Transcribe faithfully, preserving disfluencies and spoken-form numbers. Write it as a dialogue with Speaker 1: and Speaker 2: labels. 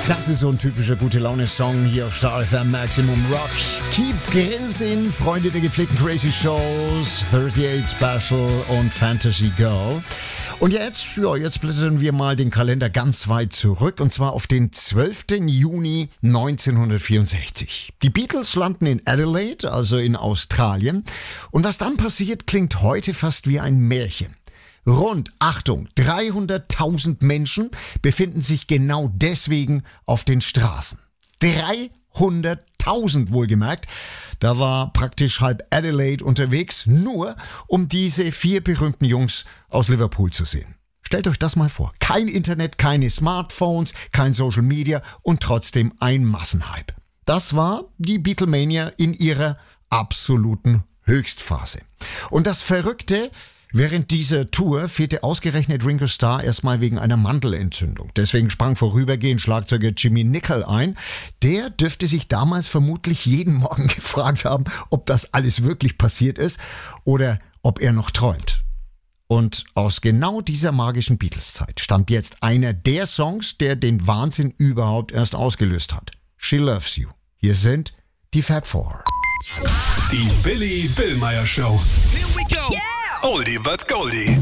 Speaker 1: Das ist so ein typischer Gute-Laune-Song hier auf Star F M Maximum Rock. Keep grinsin', Freunde der gepflegten Crazy Shows, achtundachtzig Special und Fantasy Girl. Und jetzt, ja, jetzt blättern wir mal den Kalender ganz weit zurück, und zwar auf den zwölften Juni neunzehnhundertvierundsechzig. Die Beatles landen in Adelaide, also in Australien. Und was dann passiert, klingt heute fast wie ein Märchen. Rund, Achtung, dreihunderttausend Menschen befinden sich genau deswegen auf den Straßen. dreihunderttausend wohlgemerkt. Da war praktisch halb Adelaide unterwegs, nur um diese vier berühmten Jungs aus Liverpool zu sehen. Stellt euch das mal vor. Kein Internet, keine Smartphones, kein Social Media und trotzdem ein Massenhype. Das war die Beatlemania in ihrer absoluten Höchstphase. Und das Verrückte: während dieser Tour fehlte ausgerechnet Ringo Starr erstmal wegen einer Mandelentzündung. Deswegen sprang vorübergehend Schlagzeuger Jimmy Nicol ein. Der dürfte sich damals vermutlich jeden Morgen gefragt haben, ob das alles wirklich passiert ist oder ob er noch träumt. Und aus genau dieser magischen Beatles-Zeit stammt jetzt einer der Songs, der den Wahnsinn überhaupt erst ausgelöst hat. She Loves You. Hier sind die Fab Four.
Speaker 2: Die Billy Billmeyer Show.
Speaker 3: Here we go.
Speaker 2: Yeah! Oldie but Goldie.